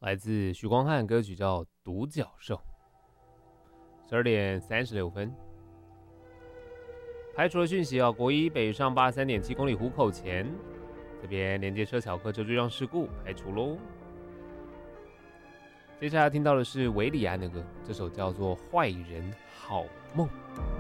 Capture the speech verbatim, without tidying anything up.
来自许光汉，歌曲叫《独角兽》。十二点三十六分，排除了讯息啊，国一北上八三点七公里湖口前，这边连接车巧克车追撞事故排除喽。接下来听到的是韦礼安的歌，这首叫做《坏人好梦》。